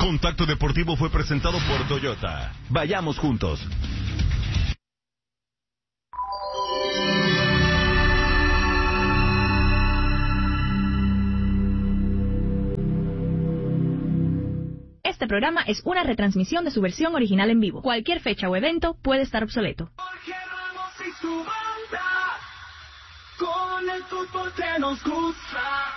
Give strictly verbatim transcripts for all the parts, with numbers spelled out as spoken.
Contacto Deportivo fue presentado por Toyota. Vayamos juntos. Este programa es una retransmisión de su versión original en vivo. Cualquier fecha o evento puede estar obsoleto. Jorge Ramos y su banda, con el fútbol que nos gusta.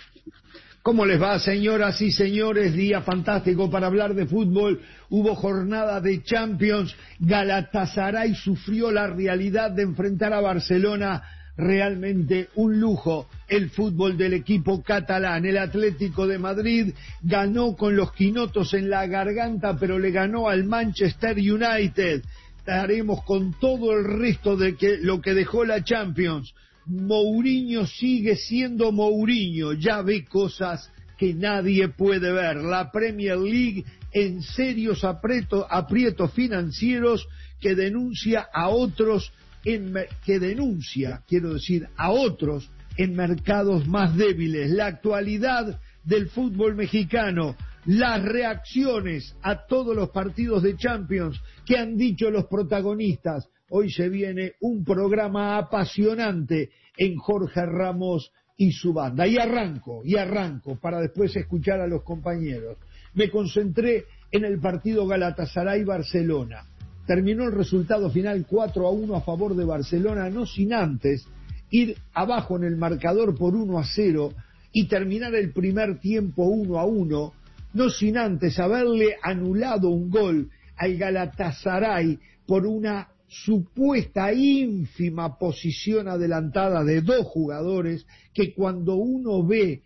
¿Cómo les va, señoras y señores? Día fantástico para hablar de fútbol. Hubo jornada de Champions. Galatasaray sufrió la realidad de enfrentar a Barcelona. Realmente un lujo el fútbol del equipo catalán. El Atlético de Madrid ganó con los quinotos en la garganta, pero le ganó al Manchester United. Estaremos con todo el resto de que, lo que dejó la Champions. Mourinho sigue siendo Mourinho, ya ve cosas que nadie puede ver. La Premier League en serios aprietos, aprietos financieros que denuncia a otros en, que denuncia, quiero decir, a otros en mercados más débiles. La actualidad del fútbol mexicano, las reacciones a todos los partidos de Champions que han dicho los protagonistas. Hoy se viene un programa apasionante en Jorge Ramos y su banda. Y arranco, y arranco, para después escuchar a los compañeros. Me concentré en el partido Galatasaray-Barcelona. Terminó el resultado final cuatro a uno a favor de Barcelona, no sin antes ir abajo en el marcador por uno a cero y terminar el primer tiempo uno a uno, no sin antes haberle anulado un gol al Galatasaray por una supuesta ínfima posición adelantada de dos jugadores que cuando uno ve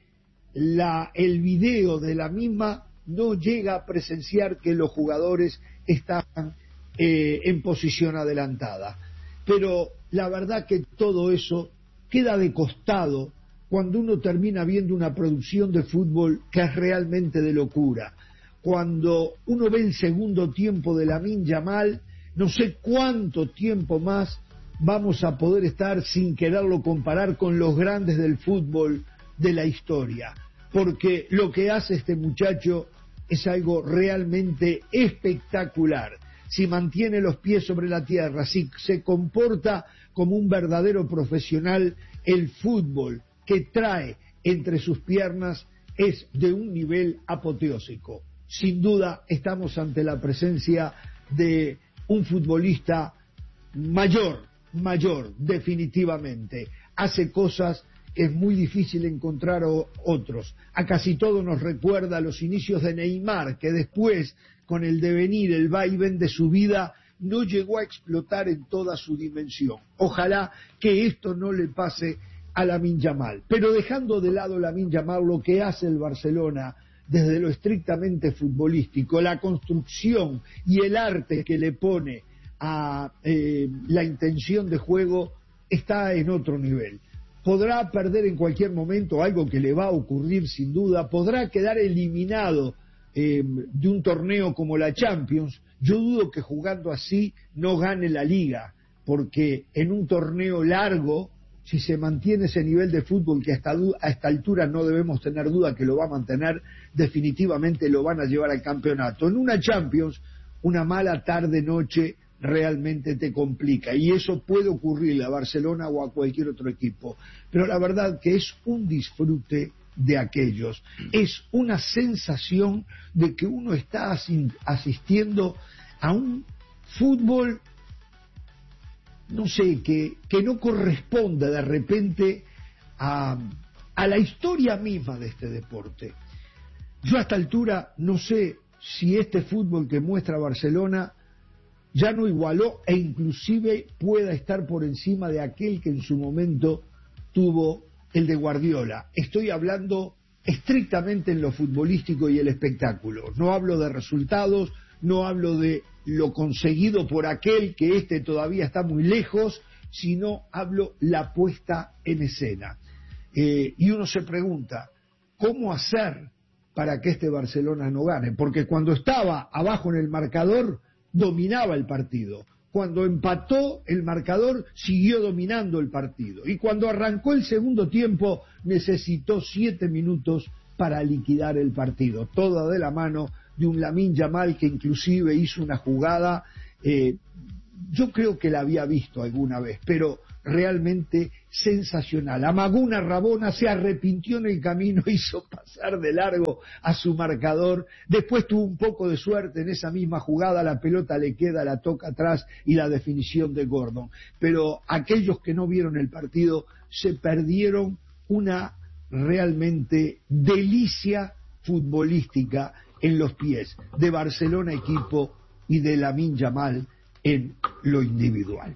la, el video de la misma no llega a presenciar que los jugadores estaban eh, en posición adelantada. Pero la verdad que todo eso queda de costado cuando uno termina viendo una producción de fútbol que es realmente de locura. Cuando uno ve el segundo tiempo de Lamine Yamal, no sé cuánto tiempo más vamos a poder estar sin quererlo comparar con los grandes del fútbol de la historia, porque lo que hace este muchacho es algo realmente espectacular. Si mantiene los pies sobre la tierra, si se comporta como un verdadero profesional, el fútbol que trae entre sus piernas es de un nivel apoteósico. Sin duda estamos ante la presencia de un futbolista mayor, mayor, definitivamente. Hace cosas que es muy difícil encontrar o, otros. A casi todo nos recuerda a los inicios de Neymar, que después, con el devenir, el vaivén de su vida, no llegó a explotar en toda su dimensión. Ojalá que esto no le pase a Lamine Yamal. Pero dejando de lado Lamine Yamal, lo que hace el Barcelona desde lo estrictamente futbolístico, la construcción y el arte que le pone a eh, la intención de juego está en otro nivel. Podrá perder en cualquier momento, algo que le va a ocurrir sin duda, podrá quedar eliminado eh, de un torneo como la Champions. Yo dudo que jugando así no gane la Liga, porque en un torneo largo, si se mantiene ese nivel de fútbol que hasta a esta altura no debemos tener duda que lo va a mantener, definitivamente lo van a llevar al campeonato. En una Champions, una mala tarde-noche realmente te complica, y eso puede ocurrirle a Barcelona o a cualquier otro equipo. Pero la verdad que es un disfrute de aquellos, es una sensación de que uno está asistiendo a un fútbol, no sé, que, que no corresponde de repente a, a la historia misma de este deporte. Yo a esta altura no sé si este fútbol que muestra Barcelona ya no igualó e inclusive pueda estar por encima de aquel que en su momento tuvo el de Guardiola. Estoy hablando estrictamente en lo futbolístico y el espectáculo. No hablo de resultados, no hablo de lo conseguido por aquel que este todavía está muy lejos, sino hablo la puesta en escena. Eh, y uno se pregunta, ¿cómo hacer para que este Barcelona no gane? Porque cuando estaba abajo en el marcador, dominaba el partido. Cuando empató el marcador, siguió dominando el partido. Y cuando arrancó el segundo tiempo, necesitó siete minutos para liquidar el partido. Toda de la mano de un Lamine Yamal que inclusive hizo una jugada, eh, yo creo que la había visto alguna vez, pero realmente sensacional. Amagó una rabona, se arrepintió en el camino, hizo pasar de largo a su marcador, después tuvo un poco de suerte en esa misma jugada, la pelota le queda, la toca atrás y la definición de Gordon. Pero aquellos que no vieron el partido se perdieron una realmente delicia futbolística en los pies de Barcelona equipo y de Lamine Yamal en lo individual.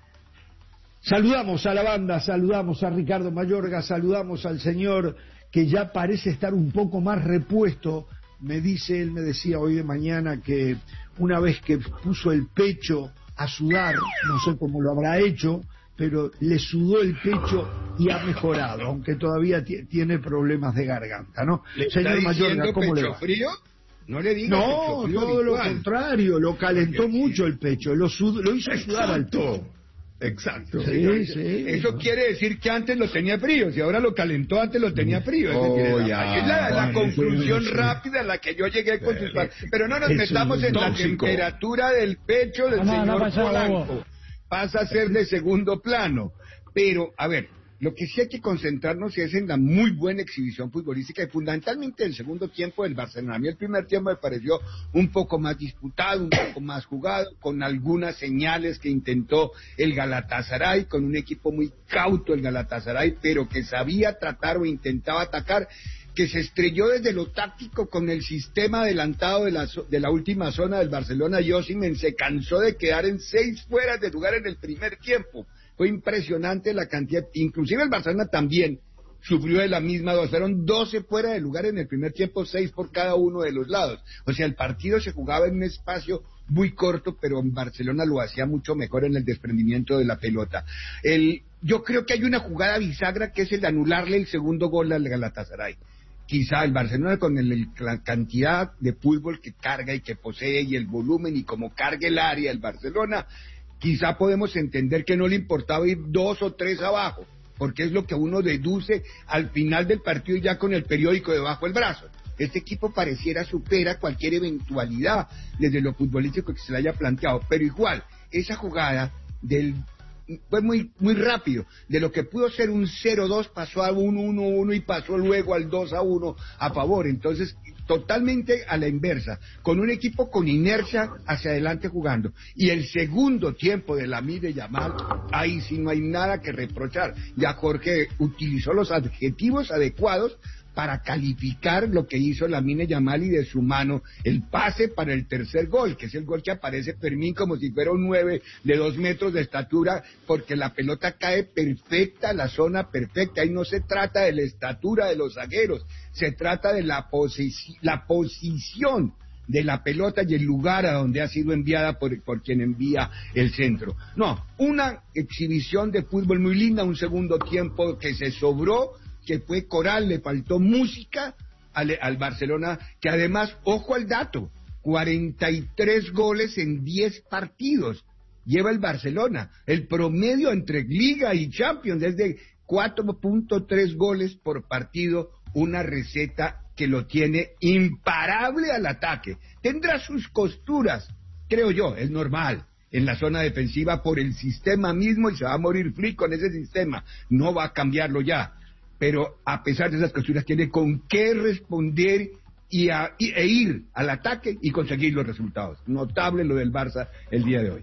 Saludamos a la banda, saludamos a Ricardo Mayorga, saludamos al señor que ya parece estar un poco más repuesto. Me dice, él me decía hoy de mañana que una vez que puso el pecho a sudar, no sé cómo lo habrá hecho, pero le sudó el pecho y ha mejorado, aunque todavía t- tiene problemas de garganta, ¿no? ¿Le Señor está Mayorga, ¿cómo le pecho va? frío? No le diga No, pecho frío todo lo habitual. contrario, lo calentó mucho el pecho, lo, sud- lo hizo sudar al Exacto. todo. Exacto. Sí, Eso, sí. eso quiere decir que antes lo tenía frío, si ahora lo calentó, antes lo tenía frío. Oh, es decir, ya, es la, la bueno, conclusión sí. rápida a la que yo llegué con sus palabras. Pero no nos Eso metamos es en la tóxico. temperatura del pecho del No, no, no señor pasa, Polanco. bobo. Pasa a ser de segundo plano. Pero, a ver, lo que sí hay que concentrarnos es en la muy buena exhibición futbolística y fundamentalmente el segundo tiempo del Barcelona. A mí el primer tiempo me pareció un poco más disputado, un poco más jugado, con algunas señales que intentó el Galatasaray, con un equipo muy cauto el Galatasaray, pero que sabía tratar o intentaba atacar, que se estrelló desde lo táctico con el sistema adelantado de la, de la última zona del Barcelona. Osimhen se cansó de quedar en seis fueras de lugar en el primer tiempo. Fue impresionante la cantidad, inclusive el Barcelona también sufrió de la misma dos, fueron doce fuera de lugar en el primer tiempo, seis por cada uno de los lados. O sea, el partido se jugaba en un espacio muy corto, pero en Barcelona lo hacía mucho mejor en el desprendimiento de la pelota. El, yo creo que hay una jugada bisagra que es el de anularle el segundo gol al Galatasaray. Quizá el Barcelona con el, el, la cantidad de fútbol que carga y que posee y el volumen y como carga el área el Barcelona, quizá podemos entender que no le importaba ir dos o tres abajo, porque es lo que uno deduce al final del partido ya con el periódico debajo del brazo. Este equipo pareciera supera cualquier eventualidad desde lo futbolístico que se le haya planteado, pero igual, esa jugada del fue muy muy rápido, de lo que pudo ser un cero dos pasó a un uno uno y pasó luego al dos a uno a favor, entonces totalmente a la inversa, con un equipo con inercia hacia adelante jugando, y el segundo tiempo de Lamine Yamal, ahí sí no hay nada que reprochar, ya Jorge utilizó los adjetivos adecuados para calificar lo que hizo Lamine Yamal y de su mano el pase para el tercer gol, que es el gol que aparece Fermín como si fuera un nueve de dos metros de estatura, porque la pelota cae perfecta, la zona perfecta, ahí no se trata de la estatura de los zagueros, se trata de la, posi- la posición de la pelota y el lugar a donde ha sido enviada por, por quien envía el centro. No, una exhibición de fútbol muy linda, un segundo tiempo que se sobró, que fue coral, le faltó música al, al Barcelona, que además, ojo al dato, cuarenta y tres goles en diez partidos lleva el Barcelona, el promedio entre Liga y Champions es de cuatro punto tres goles por partido, una receta que lo tiene imparable al ataque, tendrá sus costuras, creo yo, es normal, en la zona defensiva por el sistema mismo y se va a morir Flick con ese sistema, no va a cambiarlo ya, pero a pesar de esas costuras tiene con qué responder y, a, y e ir al ataque y conseguir los resultados. Notable lo del Barça el día de hoy.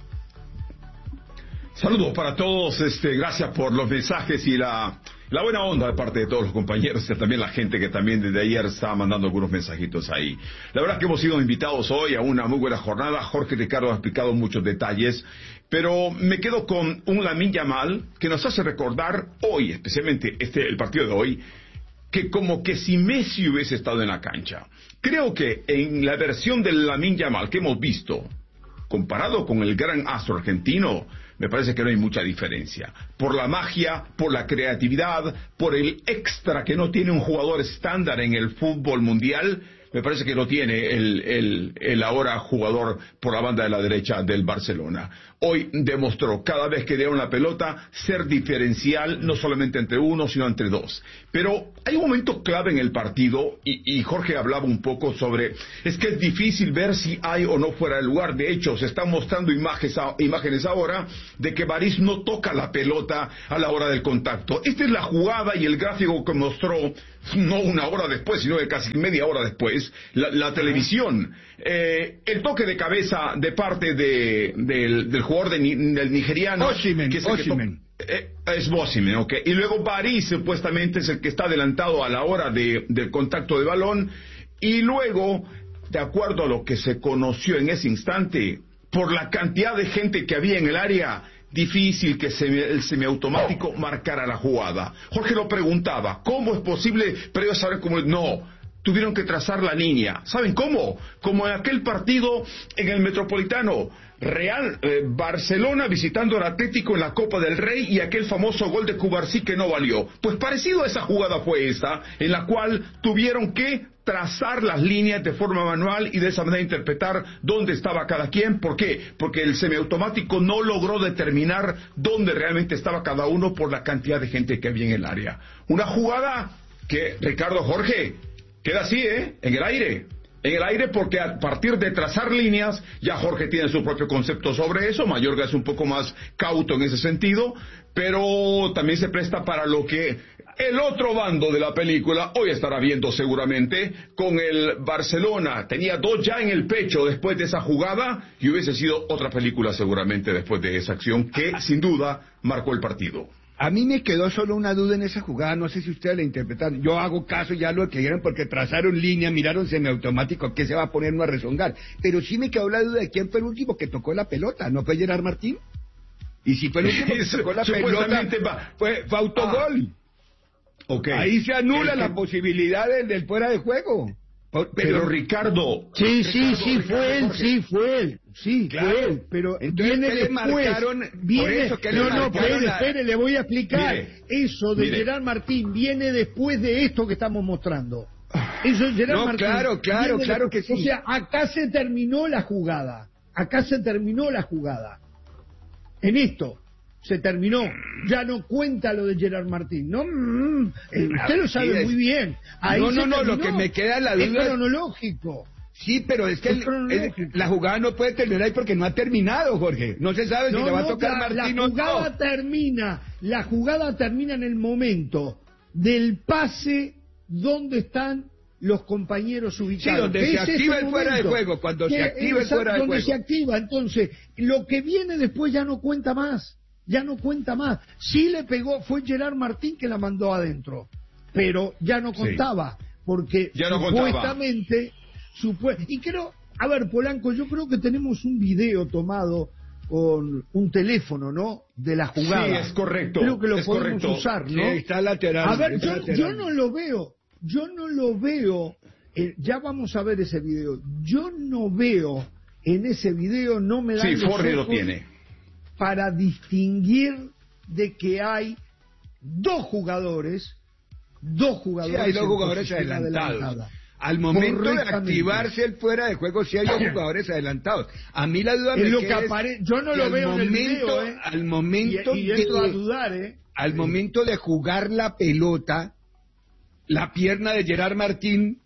Saludos para todos, este, gracias por los mensajes y la, la buena onda de parte de todos los compañeros y también la gente que también desde ayer está mandando algunos mensajitos ahí. La verdad que hemos sido invitados hoy a una muy buena jornada. Jorge y Ricardo han explicado muchos detalles, pero me quedo con un Lamine Yamal que nos hace recordar hoy, especialmente este el partido de hoy, que como que si Messi hubiese estado en la cancha. Creo que en la versión del Lamine Yamal que hemos visto, comparado con el gran astro argentino, me parece que no hay mucha diferencia. Por la magia, por la creatividad, por el extra que no tiene un jugador estándar en el fútbol mundial, me parece que lo tiene el, el, el ahora jugador por la banda de la derecha del Barcelona. Hoy demostró, cada vez que dio una pelota, ser diferencial, no solamente entre uno, sino entre dos. Pero hay un momento clave en el partido, y, y Jorge hablaba un poco sobre, es que es difícil ver si hay o no fuera de lugar. De hecho, se están mostrando imágenes, imágenes ahora de que Baris no toca la pelota a la hora del contacto. Esta es la jugada y el gráfico que mostró, no una hora después, sino de casi media hora después, la, la televisión. Eh, el toque de cabeza de parte de, del, del jugador de, del nigeriano. Osimhen, que es, Osimhen. Eh, es Osimhen, ok. Y luego Baris supuestamente es el que está adelantado a la hora de, del contacto de balón. Y luego, de acuerdo a lo que se conoció en ese instante, por la cantidad de gente que había en el área, difícil que semi, el semiautomático marcara la jugada. Jorge lo preguntaba, ¿cómo es posible? Pero ellos saben cómo. No, tuvieron que trazar la línea. ¿Saben cómo? Como en aquel partido en el Metropolitano, Real eh, Barcelona visitando al Atlético en la Copa del Rey, y aquel famoso gol de Cubarsí que no valió. Pues parecido a esa jugada fue esa, en la cual tuvieron que trazar las líneas de forma manual y de esa manera interpretar dónde estaba cada quien. ¿Por qué? Porque el semiautomático no logró determinar dónde realmente estaba cada uno por la cantidad de gente que había en el área. Una jugada que, Ricardo, Jorge, queda así, ¿eh? En el aire. En el aire, porque a partir de trazar líneas, ya Jorge tiene su propio concepto sobre eso. Mayorga es un poco más cauto en ese sentido, pero también se presta para lo que el otro bando de la película hoy estará viendo seguramente, con el Barcelona. Tenía dos ya en el pecho después de esa jugada, y hubiese sido otra película seguramente después de esa acción que sin duda marcó el partido. A mí me quedó solo una duda en esa jugada, no sé si ustedes la interpretaron. Yo hago caso, ya lo que dieron, porque trazaron línea, miraron semiautomático, ¿qué se va a poner uno a rezongar? Pero sí me quedó la duda de quién fue el último que tocó la pelota, ¿no fue Gerard Martín? Y si fue el último que tocó la pelota, va. fue, fue autogol. Ah. Okay. Ahí se anula el, la posibilidad del, del fuera de juego. Pero, pero Ricardo... Sí, sí, Ricardo, sí, Ricardo, fue él, Jorge. sí, fue él. Sí, Claro. fue él, pero Entonces, viene ¿qué le después. marcaron? Viene, Por eso, ¿qué le no, no, marcaron espere, a- espere, le voy a explicar. Mire, Eso de mire. Gerard Martín viene después de esto que estamos mostrando. Eso es Gerard No, Martín. claro, claro, Viene claro después. que sí. O sea, acá se terminó la jugada. Acá se terminó la jugada. En esto. Se terminó, ya no cuenta lo de Gerard Martín, ¿no? Mm, eh, usted lo sabe Sí, es- muy bien. Ahí No, se no, no, lo terminó. que me queda la Es duda es- cronológico. Sí, pero es que Es el- cronológico. el- la jugada no puede terminar ahí porque no ha terminado, Jorge. No se sabe si No, le va a no, tocar la, Martín la o jugada no. termina, la jugada termina en el momento del pase donde están los compañeros ubicados. Sí, donde ¿Qué se es activa ese el fuera de momento? juego, cuando se Que- activa el exacto, fuera de donde juego. se activa, entonces, lo que viene después ya no cuenta más, ya no cuenta más. Sí le pegó, fue Gerard Martín que la mandó adentro, pero ya no Sí. contaba, porque Ya no contaba. supuestamente, supue- y creo, a ver, Polanco, yo creo que tenemos un video tomado con un teléfono, ¿no? De la jugada. Sí, es correcto, Creo que lo es podemos correcto. usar, Sí, ¿no? está lateral. A ver, está yo, lateral. yo no lo veo, yo no lo veo, eh, ya vamos a ver ese video, yo no veo en ese video, no me dan Sí, los Forri lo ojos tiene. para distinguir de que hay dos jugadores, dos Sí, jugadores, hay dos en jugadores posición adelantados. adelantada. Al momento de Correctamente. activarse el fuera de juego, sí hay dos jugadores adelantados. A mí la duda Es me lo que queda es apare- yo no que lo al veo en el momento, video, ¿eh? al momento Y, y entro a de, dudar, ¿eh? al momento de jugar la pelota, la pierna de Gerard Martín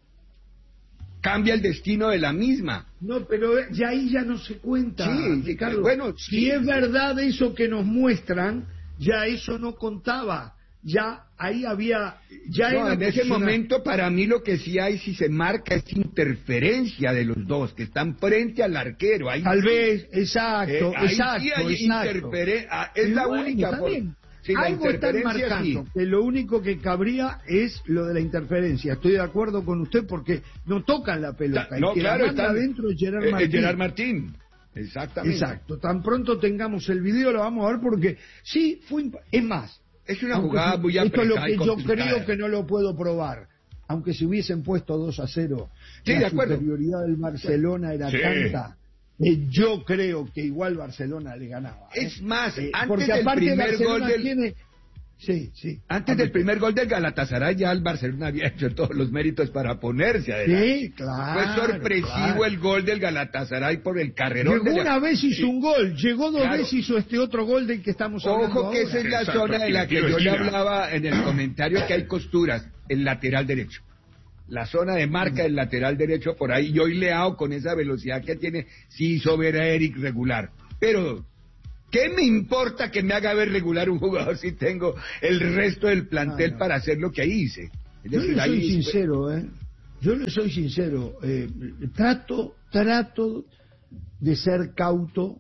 cambia el destino de la misma. No, pero ya ahí ya no se cuenta, Sí, Ricardo. bueno, si sí. es verdad eso que nos muestran, ya eso no contaba. Ya ahí había, ya No, era en ese posicionar- momento para mí lo que sí hay, si se marca, es interferencia de los dos, que están frente al arquero. Ahí Tal sí, vez, exacto, eh, ahí exacto, sí hay exacto. interferen- ah, es Pero la bueno, única está por- bien. sí, la Algo están interferencia marcando, sí. que lo único que cabría es lo de la interferencia. Estoy de acuerdo con usted porque no tocan la pelota. Ta- El no, que claro, la manda están- adentro es Gerard eh, eh, Martín. Gerard Martín. Exactamente. Exacto. Tan pronto tengamos el video lo vamos a ver porque sí, fue imp- es más. Es una aunque jugada si- muy esto es lo apretada que y yo complicada. creo que no lo puedo probar. Aunque se hubiesen puesto dos a cero, Sí, la de acuerdo. superioridad del Barcelona era Sí. tanta. eh, yo creo que igual Barcelona le ganaba. ¿eh? Es más, Eh, antes porque del aparte primer Barcelona gol del... tiene Sí, sí. Antes del primer gol del Galatasaray ya el Barcelona había hecho todos los méritos para ponerse adelante. Sí, claro. Fue sorpresivo claro. el gol del Galatasaray por el carrerón. Llegó de la... una vez hizo Sí. un gol, llegó dos Claro. veces hizo este otro gol del que estamos hablando Ojo que ahora. esa es la Exacto, zona de la que tiro yo le esquina. hablaba en el comentario, que hay costuras, el lateral derecho. La zona de marca del lateral derecho por ahí, yo y Leao con esa velocidad que tiene, sí hizo ver a Eric regular. Pero, ¿qué me importa que me haga ver regular un jugador si tengo el resto del plantel Ah, no. para hacer lo que ahí hice? Es Yo decir, le soy ahí- sincero, ¿eh? Yo le soy sincero. Eh, trato, trato de ser cauto,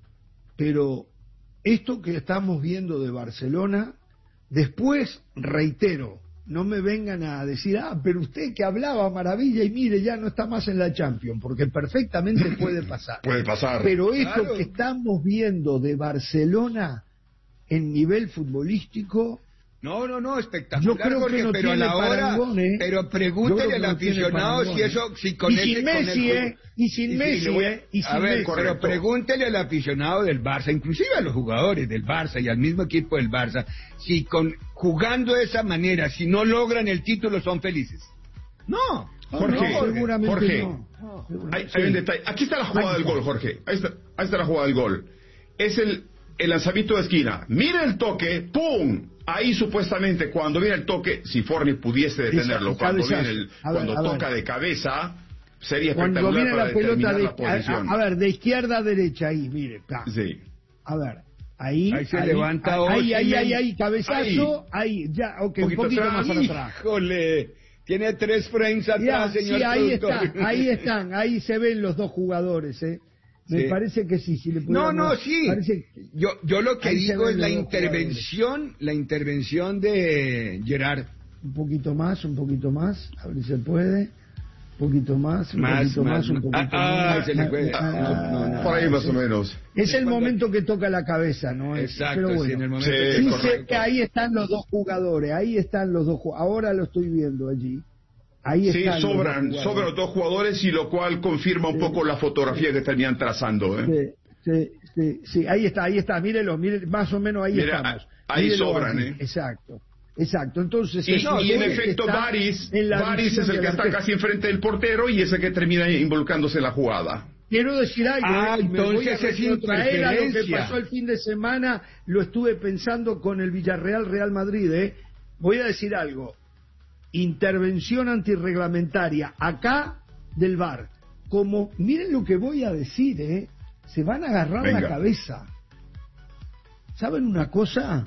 pero esto que estamos viendo de Barcelona, después, reitero, no me vengan a decir, ah, pero usted que hablaba maravilla y mire, ya no está más en la Champions, porque perfectamente puede pasar. Puede pasar. Pero esto Claro. que estamos viendo de Barcelona en nivel futbolístico, No, no, no, espectacular. yo creo Jorge, que no pero a tiene la hora, parangón, ¿eh? pero Yo pregúntele creo que al no tiene aficionado parangón, si ¿eh? eso, si con y ese, sin con el Messi, juego- ¿eh? Y sin Sí, Messi, le voy a- ¿eh? Y sin a ver, Messi. pero correcto. pregúntele al aficionado del Barça, inclusive a los jugadores del Barça y al mismo equipo del Barça, si con jugando de esa manera, si no logran el título, son felices. No. Jorge, No, seguramente Jorge, no. No, seguramente- Hay, hay un detalle. Aquí está la jugada Ahí del está. gol, Jorge. Ahí está, ahí está la jugada del gol. Es el, el lanzamiento de esquina. Mira el toque, ¡pum! Ahí supuestamente cuando viene el toque, si Forni pudiese detenerlo, Esa- cuando cabezazo. viene el, A ver, cuando a ver. toca de cabeza, sería Cuando espectacular viene para la pelota determinar de, la posición. a, a ver, de izquierda a derecha, ahí, mire. pa. Sí. A ver, ahí. Ahí se levanta ahí, ahí, ahí, Osimhen. ahí, cabezazo, ahí, ya, ok, un Poquito poquito atrás. más para atrás. Híjole, tiene tres frames Ya, atrás, señor sí, ahí productor. está, ahí están, ahí se ven los dos jugadores, ¿eh? Me Sí. parece que sí, si le No, pudiéramos- no, sí. parece- Yo, yo lo que Ahí se digo ven es la los dos intervención, la intervención de Gerard. un poquito más, un poquito más, a ver si se puede. Un poquito más, un Más, poquito más, más, un poquito ah, más. se le fue. Ah, No, no, Por ahí más sí. o menos. Es el Cuando- momento que toca la cabeza, ¿no? Es- Exacto, pero sí, bueno. en el momento Sí, que- Sí sé correcto. que ahí están los dos jugadores, ahí están los dos jugadores. Ahora lo estoy viendo allí. Ahí Sí, están los sobran, dos jugadores. sobran los dos jugadores y lo cual confirma un poco la fotografía que terminan trazando. ¿eh? Sí, sí, sí, sí, ahí está, ahí está, mírelo, mire, más o menos ahí Mira, estamos. ahí Mírelo sobran, allí. ¿eh? Exacto, exacto. Entonces, Y, eso y en es que efecto, está Baris, en la Baris visión es el del que está arquero. casi enfrente del portero y es el que termina involucrándose en la jugada. Quiero decir algo, Ah, ¿eh? Y me voy a entonces es retrotraer a lo que interferencia. pasó el fin de semana, lo estuve pensando con el Villarreal Real Madrid, ¿eh? Voy a decir algo. Intervención antirreglamentaria acá del V A R. Como, miren lo que voy a decir, ¿eh? Se van a agarrar Venga. la cabeza. ¿Saben una cosa?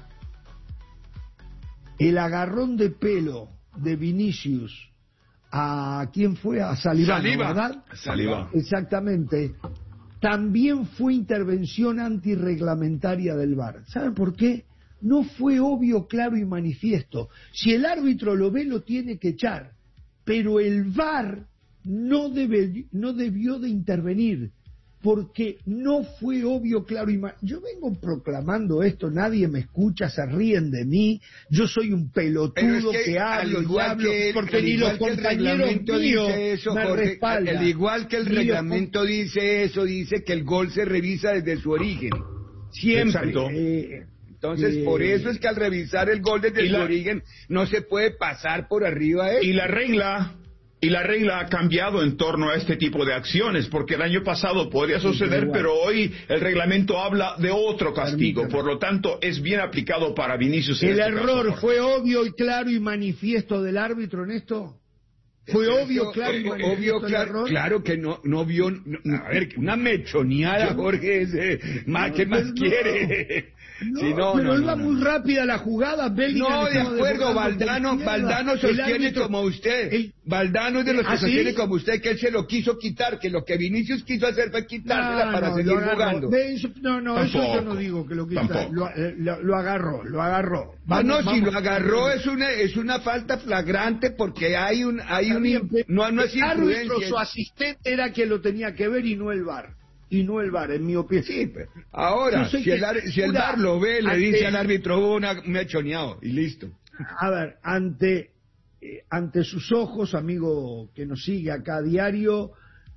El agarrón de pelo de Vinicius a quién fue, a Saliba, Saliba. ¿verdad? Saliba. Exactamente. También fue intervención antirreglamentaria del V A R. ¿Saben por qué? No fue obvio, claro y manifiesto. Si el árbitro lo ve, lo tiene que echar. Pero el V A R no, debe, no debió de intervenir, porque no fue obvio, claro y manifiesto. Yo vengo proclamando esto, nadie me escucha, se ríen de mí. Yo soy un pelotudo Pero es que, que, al hablo y igual hablo, que el- porque al ni los igual que el compañeros reglamento míos dice eso, me Jorge, respaldan. al igual que el Ni los reglamento dice eso, dice que el gol se revisa desde su origen. Siempre. Exacto. Eh, Entonces, eh, por eso es que al revisar el gol desde Y su la- origen, no se puede pasar por arriba de él. Y la regla y la regla ha cambiado en torno a este tipo de acciones, porque el año pasado podría suceder, igual. pero hoy el reglamento habla de otro castigo, Permítame. por lo tanto es bien aplicado para Vinicius. en ¿El este error caso, fue obvio y claro y manifiesto del árbitro en esto? ¿Fue Eso, obvio, claro y o- manifiesto obvio, el claro, error? claro que no, no vio, no- a ver, una mechoneada, Jorge, es, eh, más, ¿qué más no. quiere? No, Sí, no, pero no, iba no, muy no. rápida la jugada. Bellingham No, de estaba acuerdo, desbordando por Valdano, izquierda. Valdano El sostiene árbitro- como usted. el- Valdano es de los que ¿Ah, sí? sostiene como usted que él se lo quiso quitar, que lo que Vinicius quiso hacer fue quitársela No, para no, seguir lo agarró. jugando. Ve, eso- no, no, eso yo Tampoco, no digo que lo quita. tampoco. Lo, eh, lo- lo agarró, lo agarró. Ah, no, Vamos, si vamos. lo agarró es una es una falta flagrante porque hay un hay Está un bien, pero no no es el árbitro, imprudencia. su asistente era quien lo tenía que ver y no el V A R. Y no el V A R, en mi opinión. Sí, pero ahora, Yo sé si el, que- ar- si el Mira, V A R lo ve, le ante- dice al árbitro, hubo una mechoneado y listo. A ver, ante, eh, ante sus ojos, amigo que nos sigue acá a diario,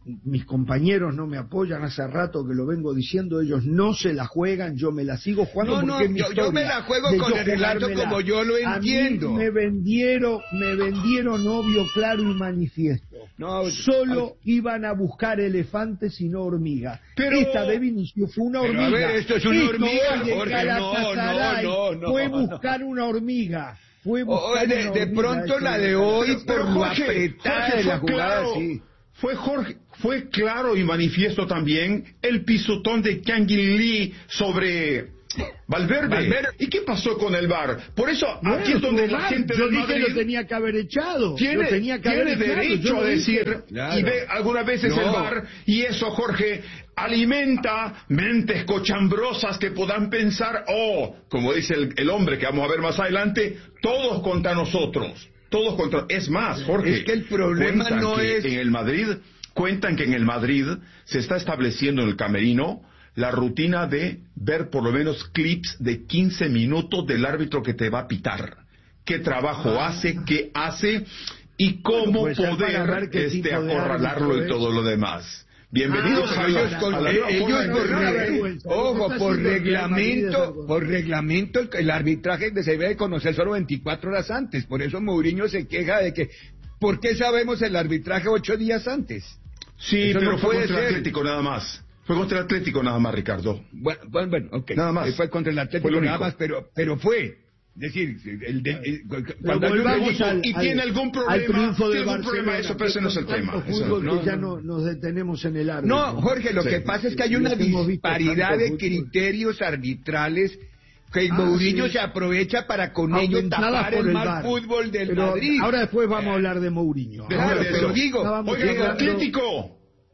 mis compañeros no me apoyan, hace rato que lo vengo diciendo, ellos no se la juegan, yo me la sigo jugando. No, porque no, mi yo, yo me la juego con el relato como yo lo entiendo. A mí me vendieron, me vendieron obvio, claro y manifiesto. No, Solo ay. iban a buscar elefantes y no hormigas. Pero esta de Vinicius fue una hormiga. Pero a ver, esto es una esto hormiga, hoy en Jorge, Galatasaray no, no, no, fue no. buscar una hormiga. Fue O, de, de pronto la de hoy, pero, pero por Jorge, lo apretada Jorge de la fue jugada, claro, sí. Fue, Jorge, fue claro y manifiesto también el pisotón de Kang In Lee sobre Valverde. Valverde. ¿Y qué pasó con el V A R? Por eso, Bueno, aquí es donde la mal. gente yo del dije Madrid lo tenía que haber echado. tiene, lo tenía que tiene haber echado. derecho Yo a lo decir, dije. Claro. y ve algunas veces No. el V A R, y eso, Jorge, alimenta mentes cochambrosas que puedan pensar, oh, como dice el, el hombre que vamos a ver más adelante, todos contra nosotros. Todos contra... Es más, Jorge, Es que el problema cuentan no que es- en el Madrid, cuentan que en el Madrid se está estableciendo en el camerino la rutina de ver por lo menos clips de quince minutos del árbitro que te va a pitar. ¿Qué trabajo Ah. hace? ¿Qué hace? Y cómo Bueno, pues, ya para poder ver qué este, tipo de acorralarlo árbitro y es. todo lo demás. Bienvenidos Ah, a, ellos la, con- a la eh, nueva ellos forma de por entrenar, re- ¿eh? vergüenza. Ojo, Lo que está por haciendo el Real Madrid es reglamento, algo. por reglamento el, el arbitraje se debe de conocer solo veinticuatro horas antes. Por eso Mourinho se queja de que, ¿por qué sabemos el arbitraje ocho días antes? Sí, Eso pero no fue puede contra el ser. Atlético nada más. Fue contra el Atlético nada más, Ricardo. Bueno, bueno, bueno, ok. Nada más. Eh, Fue contra el Atlético Fue lo nada único. más, pero, pero fue. Es decir, el, de- el- Pero cuando hay un volvamos registro- al- ¿Y al- tiene algún problema? al triunfo de ¿Tiene algún problema? Barcelona, Eso, pero ese no es el con tema. tanto Eso fútbol no, que ya no. no, nos detenemos en el árbitro. No, Jorge, lo Sí. que pasa es que hay Y una es que hemos visto disparidad tanto de fútbol. criterios arbitrales que el Ah, Mourinho sí. se aprovecha para con ello Aumentadas tapar por el el mal V A R. fútbol del Pero Madrid. ahora después vamos a hablar de Mourinho. Claro, Ahora de pero eso. digo, Estábamos Oiga, el hablando- Atlético.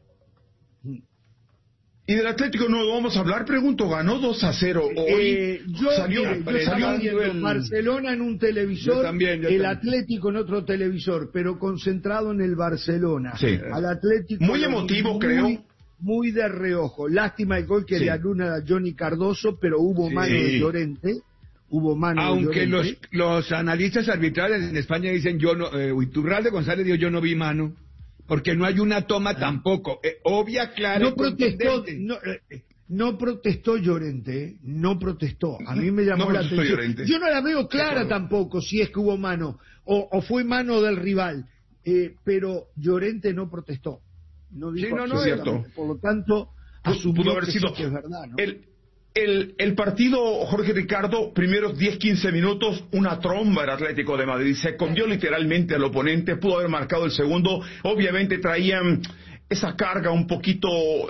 ¿Y del Atlético no vamos a hablar? Pregunto, ganó dos a cero hoy. Eh, yo salió, mire, yo salió estaba un viendo duel- Barcelona en un televisor, Yo también, yo el también. Atlético en otro televisor, pero concentrado en el Barcelona. Sí. Al Atlético Muy lo vi emotivo, muy, creo. Muy de reojo. Lástima el gol que Sí. le anula a Johnny Cardoso, pero hubo Sí. mano de Llorente. Hubo mano Aunque de los, Llorente. los analistas arbitrales en España dicen, yo no, eh, Iturralde González dijo, yo no vi mano, porque no hay una toma tampoco, eh, obvia, clara No y protestó, contundente. no, eh, no protestó Llorente, ¿eh? No protestó. A mí me llamó No la protestó atención. Llorente. Yo no la veo clara acuerdo. tampoco si es que hubo mano o, o fue mano del rival, eh, pero Llorente no protestó. No dijo Sí, no, no, absolutamente. es Por lo tanto, Pudo asumió haber que sido sí que es verdad, ¿no? el, el, el partido, Jorge Ricardo, primeros diez quince minutos, una tromba el Atlético de Madrid, se comió literalmente al oponente, pudo haber marcado el segundo, obviamente traían esa carga un poquito,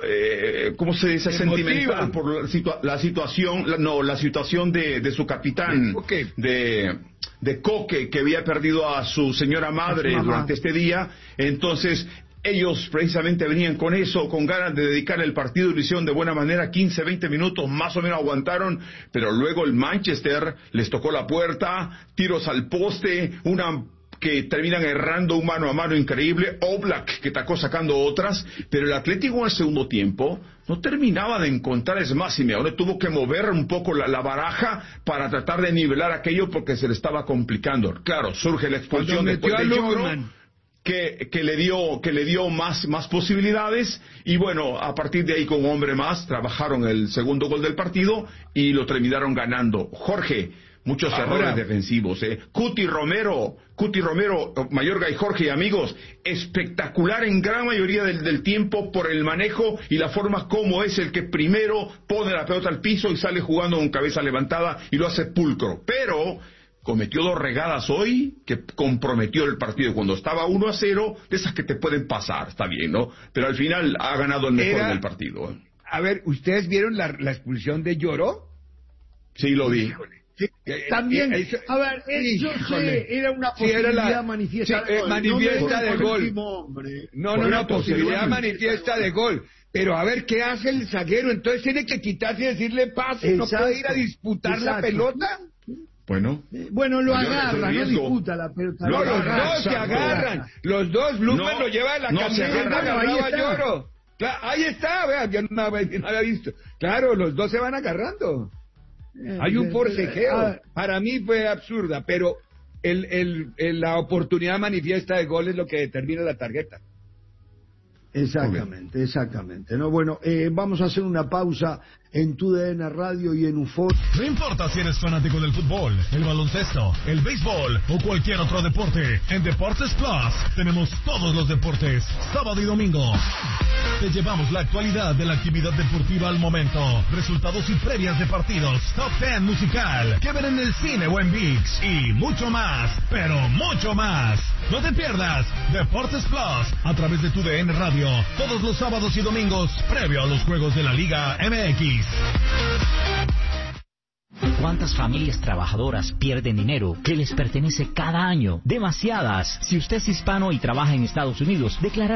eh, ¿cómo se dice? Emotiva. Sentimental por la, situa- la situación, la- no, la situación de, de su capitán, De Coque. de, de Coque, que había perdido a su señora madre A su mamá. durante este día, entonces ellos precisamente venían con eso, con ganas de dedicar el partido y lo hicieron de buena manera, quince, veinte minutos más o menos aguantaron, pero luego el Manchester les tocó la puerta, tiros al poste, una que terminan errando un mano a mano increíble, Oblak que tacó sacando otras, pero el Atlético en el segundo tiempo no terminaba de encontrar, es más, Simeone tuvo que mover un poco la, la baraja para tratar de nivelar aquello porque se le estaba complicando. Claro, surge la expulsión Cuando después metió de a Lloro, Lookman. que, que le dio que le dio más más posibilidades y bueno, a partir de ahí con un hombre más trabajaron el segundo gol del partido y lo terminaron ganando. Jorge, muchos Ahora- errores defensivos, eh. Cuti Romero, Cuti Romero, Mayorga y Jorge y amigos, espectacular en gran mayoría del, del tiempo por el manejo y la forma como es el que primero pone la pelota al piso y sale jugando con cabeza levantada y lo hace pulcro. Pero cometió dos regadas hoy que comprometió el partido cuando estaba uno a cero, de esas que te pueden pasar, está bien, ¿no? Pero al final ha ganado el mejor Era- del partido. ¿eh? A ver, ¿ustedes vieron la, la expulsión de Lloró? Sí, lo vi. Sí, También, eh, eh, a ver, eh, yo híjole. sé, era una Sí, era posibilidad la- manifiesta sí, de eh, gol. manifiesta No me de den gol. por último, hombre. No, no, Por no, eso, posibilidad sí, manifiesta de gol. Pero a ver, ¿qué hace el zaguero? Entonces tiene que quitarse y decirle pase, no Exacto, puede ir a disputar la exacto. pelota. Bueno, Eh, Bueno, lo Mayor agarra, no riesgo. disputa la pelota. Lo No, lo los agarra, dos se exacto. agarran. Los dos, Lukman No, lo lleva de la no se camisa, agarran. bueno, Bueno, ahí agarraba está. Lloro. Cla- ahí está, vea, yo no había, no había visto. Claro, los dos se van agarrando. Eh, Hay un eh, forcejeo. ah, Para mí fue absurda, pero el, el, el- la oportunidad manifiesta de gol es lo que determina la tarjeta. Exactamente, exactamente. No, bueno, eh, vamos a hacer una pausa en Tu D N Radio y en U F O. No importa si eres fanático del fútbol, el baloncesto, el béisbol o cualquier otro deporte, en Deportes Plus tenemos todos los deportes, sábado y domingo. Te llevamos la actualidad de la actividad deportiva al momento, resultados y previas de partidos, top ten musical, que ver en el cine o en ViX y mucho más, pero mucho más. No te pierdas Deportes Plus a través de Tu D N Radio, todos los sábados y domingos, previo a los juegos de la Liga M X. ¿Cuántas familias trabajadoras pierden dinero que les pertenece cada año? Demasiadas. Si usted es hispano y trabaja en Estados Unidos, declarar